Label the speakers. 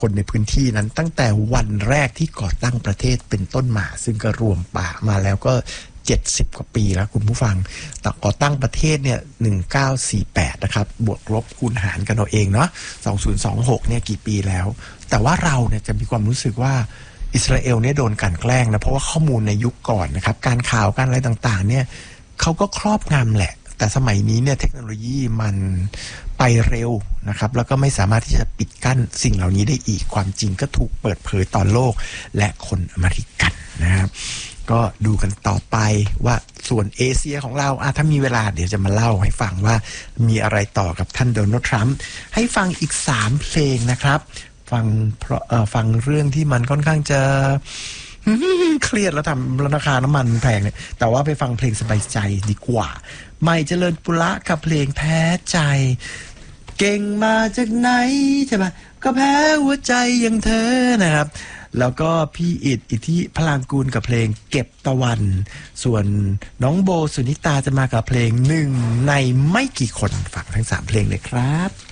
Speaker 1: คนในพื้นที่นั้นตั้งแต่วันแรกที่ก่อตั้งประเทศเป็นต้นมาซึ่งก็รวมป่ามาแล้วก็70 กว่าปีแล้วคุณผู้ฟังแต่ก่อตั้งประเทศเนี่ย1948นะครับบวกลบคูณหารกันเอาเองเนาะ2026เนี่ยกี่ปีแล้วแต่ว่าเราเนี่ยจะมีความรู้สึกว่าอิสราเอลเนี่ยโดนกลั่นแกล้งนะเพราะว่าข้อมูลในยุคก่อนนะครับการข่าวการอะไรต่างๆเนี่ยเขาก็ครอบงำแหละแต่สมัยนี้เนี่ยเทคโนโลยีมันไปเร็วนะครับแล้วก็ไม่สามารถที่จะปิดกั้นสิ่งเหล่านี้ได้อีกความจริงก็ถูกเปิดเผยต่อโลกและคนอเมริกันนะครับก็ดูกันต่อไปว่าส่วนเอเชียของเราถ้ามีเวลาเดี๋ยวจะมาเล่าให้ฟังว่ามีอะไรต่อกับท่านโดนัลด์ทรัมป์ให้ฟังอีก3เพลงนะครับฟังเรื่องที่มันค่อนข้างจะเครียดแล้วทำราคาน้ำมันแพงเนี่ยแต่ว่าไปฟังเพลงสบายใจดีกว่าใหม่เจริญปุระกับเพลงแพ้ใจเก่งมาจากไหนใช่ไหมก็แพ้หัวใจอย่างเธอนะครับแล้วก็พี่อิทธิพลางกูลกับเพลงเก็บตะวันส่วนน้องโบสุนิตาจะมากับเพลงหนึ่งในไม่กี่คนฝากทั้ง3เพลงเลยครับ